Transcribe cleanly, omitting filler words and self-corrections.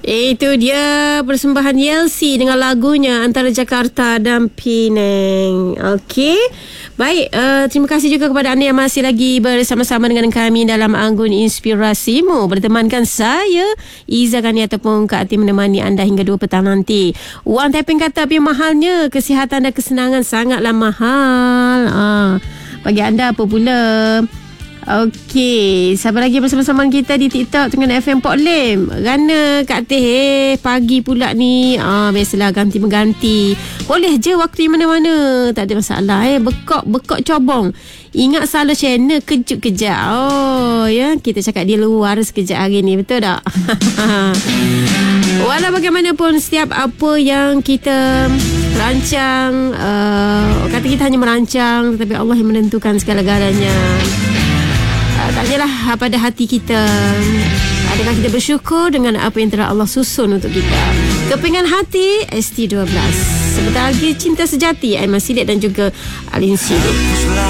Itu dia persembahan Yelsi dengan lagunya Antara Jakarta dan Penang. Okey. Baik, terima kasih juga kepada anda yang masih lagi bersama-sama dengan kami dalam Anggun Inspirasimu. Bertemankan saya, Iza Ghani ataupun Kak Atin menemani anda hingga 2 petang nanti. Wang tapping kata tapi mahalnya, kesihatan dan kesenangan sangatlah mahal. Bagi anda apa pula? Okey, siapa lagi bersama-sama kita di TikTok dengan FM Port Lim? Rana Kak Teh pagi pula ni. Biasalah ganti mengganti. Boleh je waktu di mana-mana, tak ada masalah. Bekok cobong. Ingat selalu channel kejut kejap. Ya, kita cakap di luar sekejap hari ni, betul tak? Walau bagaimanapun, setiap apa yang kita rancang, kata kita hanya merancang, tetapi Allah yang menentukan segala-galanya. Tanyalah pada hati kita, adakah kita bersyukur dengan apa yang telah Allah susun untuk kita. Kepingan hati ST12. Sebentar lagi Cinta Sejati, Aiman Sidik dan juga Alin Sidik.